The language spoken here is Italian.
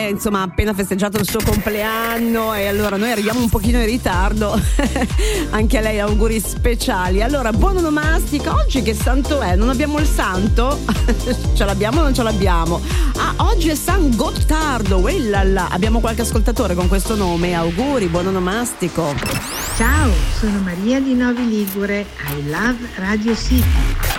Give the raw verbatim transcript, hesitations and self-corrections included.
insomma ha appena festeggiato il suo compleanno e allora noi arriviamo un pochino in ritardo. Anche a lei auguri speciali. Allora, buon onomastica. Oggi che santo è? Non abbiamo il santo? Ce l'abbiamo o non ce l'abbiamo? Ah, oggi è San Gottardo. Uellala. Abbiamo qualche ascoltatore con questo nome. Auguri, buon onomastico. Ciao, sono Maria di Novi Ligure. I love Radio City.